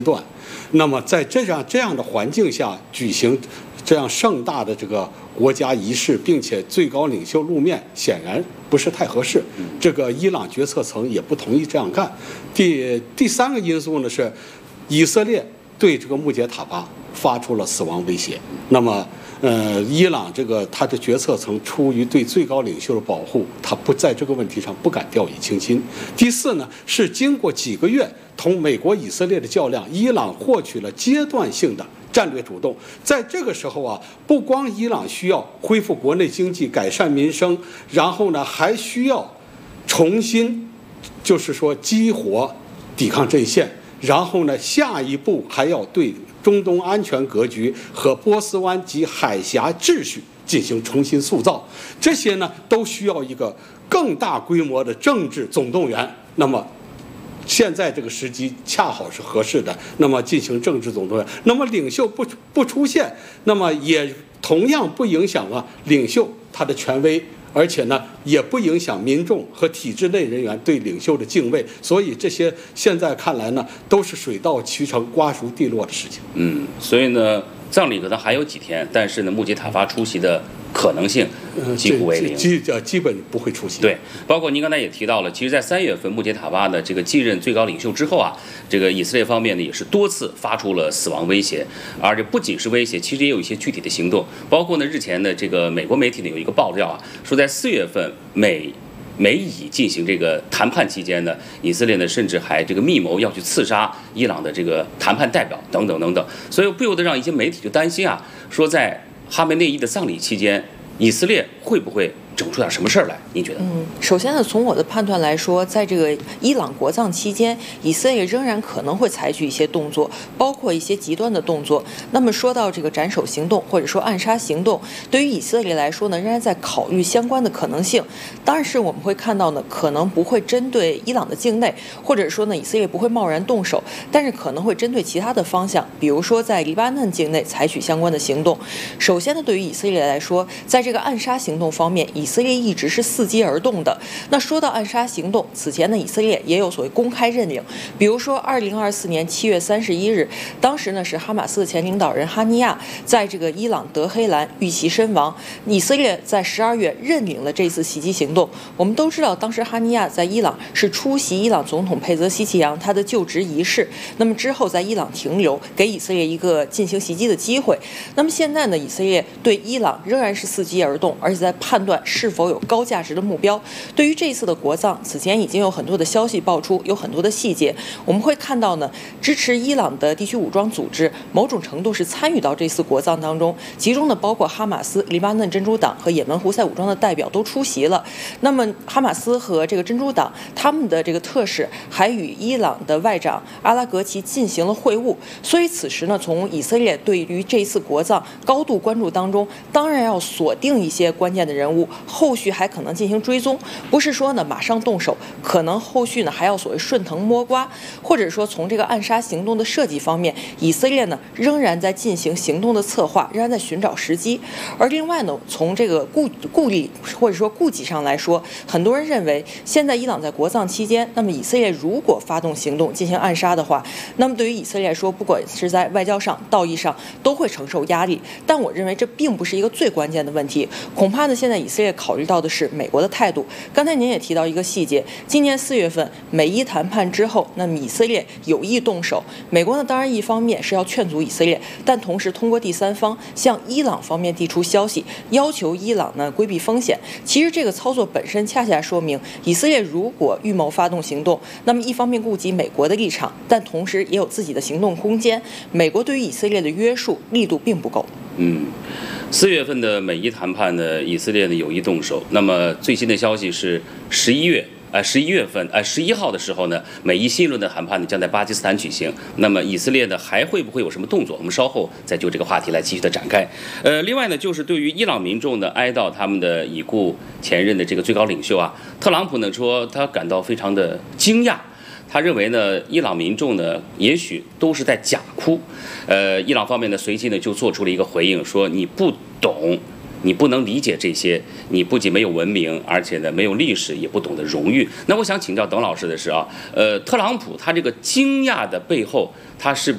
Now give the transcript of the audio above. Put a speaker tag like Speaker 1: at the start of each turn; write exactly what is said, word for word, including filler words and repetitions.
Speaker 1: 段。那么在这样这样的环境下举行这样盛大的这个国家仪式，并且最高领袖露面，显然不是太合适。这个伊朗决策层也不同意这样干。第第三个因素呢是，以色列对这个穆杰塔巴发出了死亡威胁。那么。呃，伊朗这个他的决策层出于对最高领袖的保护，他不在这个问题上不敢掉以轻心。第四呢，是经过几个月同美国、以色列的较量，伊朗获取了阶段性的战略主动。在这个时候啊，不光伊朗需要恢复国内经济、改善民生，然后呢，还需要重新，就是说激活抵抗阵线，然后呢，下一步还要对中东安全格局和波斯湾及海峡秩序进行重新塑造，这些呢都需要一个更大规模的政治总动员。那么现在这个时机恰好是合适的，那么进行政治总动员。那么领袖不不出现，那么也同样不影响啊领袖他的权威。而且呢，也不影响民众和体制内人员对领袖的敬畏，所以这些现在看来呢，都是水到渠成、瓜熟蒂落的事情。
Speaker 2: 嗯，所以呢，葬礼可能还有几天，但是呢，穆杰塔巴出席的可能性几乎为零，
Speaker 1: 基呃基本不会出席。
Speaker 2: 对，包括您刚才也提到了，其实，在三月份穆杰塔巴的这个继任最高领袖之后啊，这个以色列方面呢也是多次发出了死亡威胁，而且不仅是威胁，其实也有一些具体的行动。包括呢，日前的这个美国媒体呢有一个爆料啊，说在四月份美美以进行这个谈判期间呢，以色列呢甚至还这个密谋要去刺杀伊朗的这个谈判代表等等等等，所以不由得让一些媒体就担心啊，说在哈梅内伊的葬礼期间，以色列会不会整出点什么事儿来？您觉得？
Speaker 3: 嗯，首先呢，从我的判断来说，在这个伊朗国葬期间，以色列仍然可能会采取一些动作，包括一些极端的动作。那么说到这个斩首行动或者说暗杀行动，对于以色列来说呢，仍然在考虑相关的可能性。当然是我们会看到呢，可能不会针对伊朗的境内，或者说呢，以色列不会贸然动手，但是可能会针对其他的方向，比如说在黎巴嫩境内采取相关的行动。首先呢，对于以色列来说，在这个暗杀行动方面，以色列一直是伺机而动的。那说到暗杀行动，此前呢，以色列也有所谓公开认领，比如说二零二四年七月三十一日，当时呢是哈马斯的前领导人哈尼亚在这个伊朗德黑兰遇袭身亡，以色列在十二月认领了这次袭击行动。我们都知道，当时哈尼亚在伊朗是出席伊朗总统佩泽希奇扬他的就职仪式，那么之后在伊朗停留，给以色列一个进行袭击的机会。那么现在呢，以色列对伊朗仍然是伺机而动，而且在判断是否有高价值的目标。对于这一次的国葬，此前已经有很多的消息爆出，有很多的细节。我们会看到呢，支持伊朗的地区武装组织某种程度是参与到这次国葬当中，其中呢包括哈马斯、黎巴嫩真主党和也门胡塞武装的代表都出席了。那么哈马斯和这个真主党他们的这个特使还与伊朗的外长阿拉格齐进行了会晤。所以此时呢，从以色列对于这一次国葬高度关注当中，当然要锁定一些关键的人物，后续还可能进行追踪，不是说呢马上动手，可能后续呢还要所谓顺藤摸瓜，或者说从这个暗杀行动的设计方面，以色列呢仍然在进行行动的策划，仍然在寻找时机。而另外呢，从这个顾顾虑或者说顾忌上来说，很多人认为现在伊朗在国葬期间，那么以色列如果发动行动进行暗杀的话，那么对于以色列来说，不管是在外交上、道义上都会承受压力。但我认为这并不是一个最关键的问题，恐怕呢现在以色列考虑到的是美国的态度。刚才您也提到一个细节，今年四月份美伊谈判之后，那么以色列有意动手，美国呢当然一方面是要劝阻以色列，但同时通过第三方向伊朗方面递出消息，要求伊朗呢规避风险。其实这个操作本身恰恰说明，以色列如果预谋发动行动，那么一方面顾及美国的立场，但同时也有自己的行动空间。美国对于以色列的约束力度并不够。
Speaker 2: 嗯，四月份的美伊谈判呢，以色列呢有意动手。那么最新的消息是十一月。呃，十一月份，呃，十一号的时候呢，美伊新一轮的谈判呢将在巴基斯坦举行。那么以色列呢还会不会有什么动作？我们稍后再就这个话题来继续的展开。呃，另外呢，就是对于伊朗民众的哀悼他们的已故前任的这个最高领袖啊，特朗普呢说他感到非常的惊讶。他认为呢，伊朗民众呢，也许都是在假哭。呃，伊朗方面呢，随即呢就做出了一个回应，说你不懂。你不能理解这些，你不仅没有文明，而且呢没有历史，也不懂得荣誉。那我想请教董老师的是啊，呃，特朗普他这个惊讶的背后，他是